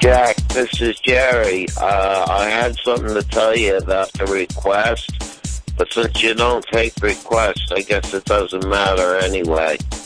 Jack, this is Jerry. I had something to tell you about the request, but since you don't take requests, I guess it doesn't matter anyway.